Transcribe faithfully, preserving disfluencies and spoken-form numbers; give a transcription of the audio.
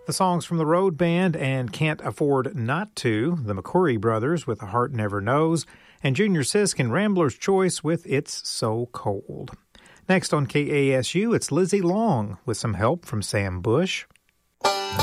The songs from the Road Band and Can't Afford Not To, the McCoury Brothers with A Heart Never Knows, and Junior Sisk and Rambler's Choice with It's So Cold. Next on K A S U, it's Lizzie Long with some help from Sam Bush.